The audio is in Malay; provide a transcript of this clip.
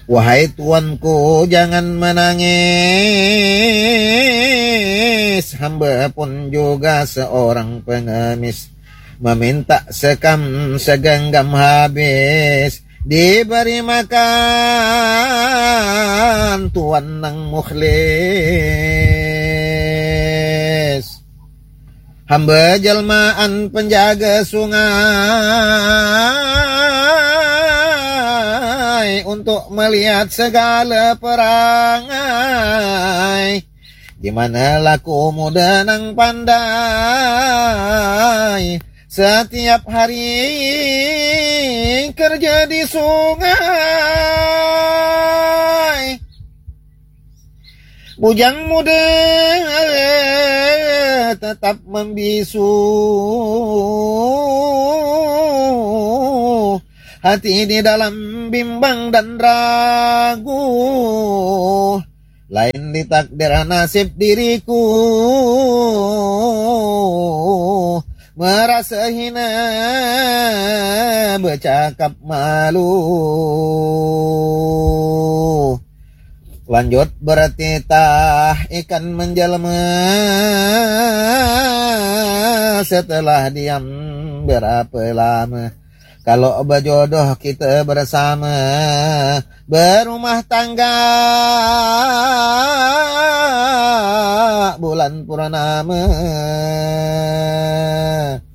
Wahai tuanku, jangan menangis. Hamba pun juga seorang pengemis, meminta sekam segenggam habis. Diberi makan tuan nang mukhlis. Hamba jelmaan penjaga sungai, untuk melihat segala perangai. Gimana lakumu danang pandai, setiap hari kerja di sungai. Bujang muda tetap membisu, hati di dalam bimbang dan ragu. Lain ditakdir nasib diriku, merasa hina bercakap malu. Lanjut bertitah ikan menjelma, setelah diam berapa lama. Kalau berjodoh kita bersama, berumah tangga bulan purnama.